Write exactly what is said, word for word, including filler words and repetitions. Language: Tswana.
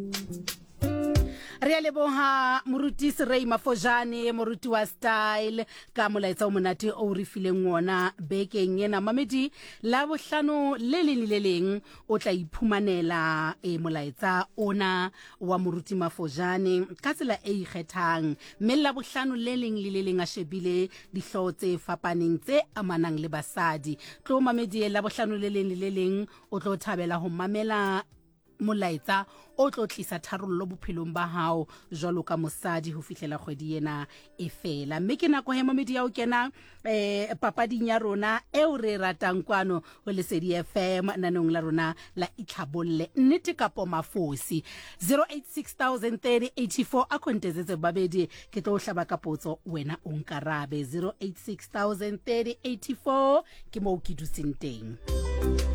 Re a leboha moruti Serei Mafojane moruti wa style ka molaetsa o monate o re fileng wona bekeng ena mamedi la bohlano le leng le leng o tla iphumanela e molaetsa ona wa moruti Mafojane ka tsela e ikgethang mme la bohlano le leng le leng a shebile dihloho tse fapaneng tse amanang le basadi tlo mamedi la bohlano le leng le leng o tlo thabela ho mamela molaetsa o tlo tlisa tharollo bophelong ba hao jwalo ka mosadi ho fihlela kgwedi ena e fela mme ke nako he mamedi ya o kena eh papading ya rona e o re ratang kwano ho Lesedi F M nanong la rona la itlhabolle nnete kapo mafosi zero eight six thousand thirty eighty-four a kontezetse babedi ke tlo hlaba ka potso wena o nkarabe zero eight six thousand thirty eighty-four ke mo ke dutseng teng.